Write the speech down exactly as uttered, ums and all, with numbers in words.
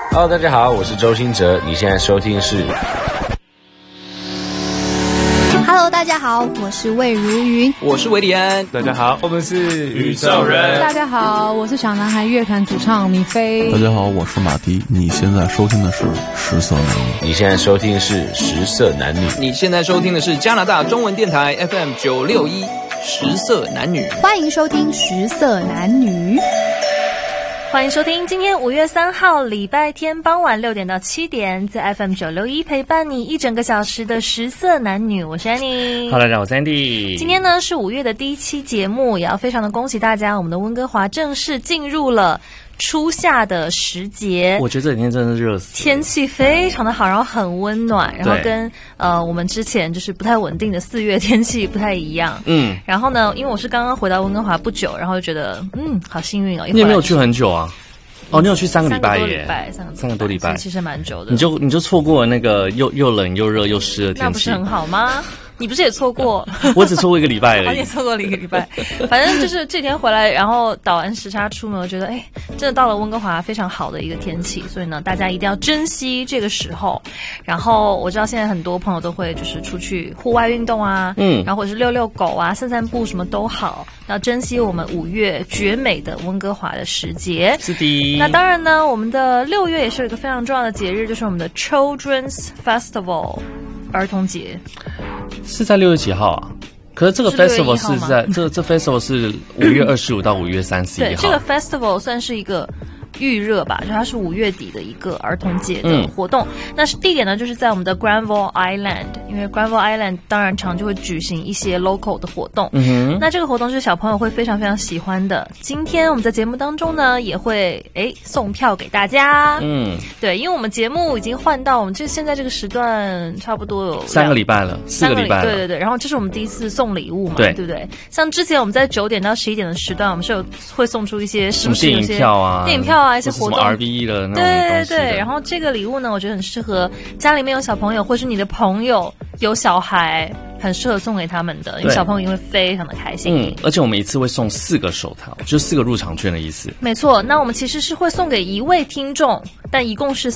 Hello， 大家好，我是周兴哲，你现在收听是。 Hello， 大家好，我是魏如云， 我是维里安， 大家好，我们是宇宙人。 大家好，我是小男孩乐团主唱米菲。 大家好，我是马迪。你现在收听的是食色男女。 你现在收听的是食色男女。 你现在收听的是加拿大中文电台 F M 九六一食色男女。 欢迎收听食色男女。 欢迎收听今天五月三号礼拜天傍晚六点到七点，在 F M 九六一陪伴你一整个小时的食色男女，我是 Annie。 Hello， 大家好，我是 Andy。 今天呢是五月的第一期节目，也要非常的恭喜大家，我们的温哥华正式进入了初夏的时节。 我觉得这几天真的是热死， 天气非常的好，然后很温暖，然后跟呃我们之前就是不太稳定的四月天气不太一样。嗯，然后呢，因为我是刚刚回到温哥华不久，然后就觉得嗯好幸运哦。 你也没有去很久啊？哦，你有去三个礼拜耶， 三个三个多礼拜， 其实蛮久的。 你就你就错过了那个又又冷又热又湿的天气， 那不是很好吗？你不是也错过？ 我只错过一个礼拜而已。 我也错过了一个礼拜。反正就是这天回来，然后倒完时差出门，我觉得哎，真的到了温哥华非常好的一个天气，所以呢，大家一定要珍惜这个时候。然后我知道现在很多朋友都会就是出去户外运动啊，嗯，然后或者是遛遛狗啊、散散步什么都好，要珍惜我们五月绝美的温哥华的时节。 是的。 那当然呢，我们的六月也是有一个非常重要的节日，就是我们的 Children's Festival 儿童节。 是在六月几号啊？可是这个 festival 是在这这 festival 是五月二十五到五月三十一号。 对，这个 festival 算是一个预热吧，就它是五月底的一个儿童节的活动。嗯、那是地点呢，就是在我们的 Granville Island， 因为 Granville Island 当然常就会举行一些 local 的活动。嗯哼，那这个活动是小朋友会非常非常喜欢的。今天我们在节目当中呢，也会诶送票给大家。嗯，对，因为我们节目已经换到我们这现在这个时段，差不多有三个礼拜了，四个礼拜了。 对对对，然后这是我们第一次送礼物嘛， 对对不对？像之前我们在九点到十一点的时段，我们是有会送出一些什么电影票啊、 电影票啊一些活动。 R V 的那种对对对，然后这个礼物呢，我觉得很适合家里面有小朋友，或是你的朋友有小孩，很适合送给他们的，因为小朋友也会非常的开心。 嗯，而且我们一次会送四个手套，就四个入场券的意思。 没错，那我们其实是会送给一位听众，但一共是